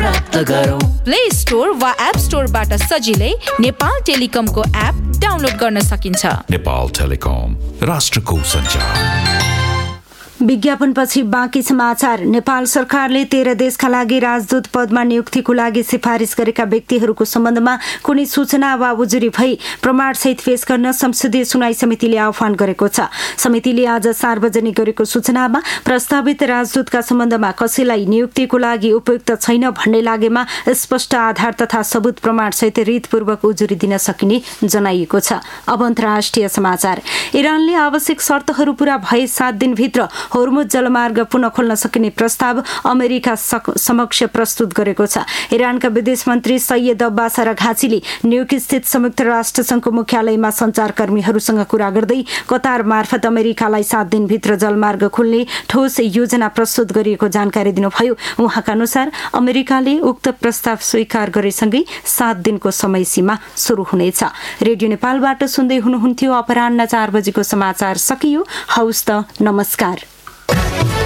प्राप्त गरौँ। Play store वा एप स्टोरबाट सजिलै नेपाल टेलिकमको एप डाउनलोड गर्न सकिन्छ। नेपाल टेलिकम, राष्ट्रको सञ्चार। विज्ञापनपछि बाँकी समाचार। नेपाल सरकारले 13 देशका लागि राजदूत पदमा नियुक्तिको लागि सिफारिस गरेका व्यक्तिहरूको सम्बन्धमा कुनै सूचना वा उजुरी भई प्रमाणसहित पेश गर्न संसदीय सुनवाई समितिले आह्वान गरेको छ। समितिले आज सार्वजनिक गरेको सूचनामा प्रस्तावित राजदूतका सम्बन्धमा कसैलाई नियुक्तिको लागि उपयुक्त छैन भन्ने लागेमा स्पष्ट आधार तथा सबुत प्रमाणसहित रितपूर्वक उजुरी दिन सकिने जनाइएको छ। अब अन्तर्राष्ट्रिय समाचार। इरानले आवश्यक शर्तहरू पूरा भए 7 दिनभित्र होर्मुज जलमार्ग पुनः खोल्न सकिने प्रस्ताव अमेरिका समक्ष प्रस्तुत गरेको छ। इरानका विदेश मन्त्री सैयद अब्बास अराघाचीले न्युयोर्क स्थित संयुक्त राष्ट्र संघको मुख्यालयमा सञ्चारकर्मीहरूसँग कुरा गर्दै कतार मार्फत अमेरिकालाई 7 दिनभित्र जलमार्ग खोल्ने ठोस योजना प्रस्तुत गरिएको जानकारी दिनुभयो। उहाँका अनुसार अमेरिकाले उक्त प्रस्ताव स्वीकार गरेसँगै 7 दिनको समय सीमा सुरु हुनेछ। रेडियो नेपालबाट सुन्दै हुनुहुन्थ्यो। अपराह्न 4 बजेको समाचार सकियो। हौस् त, नमस्कार।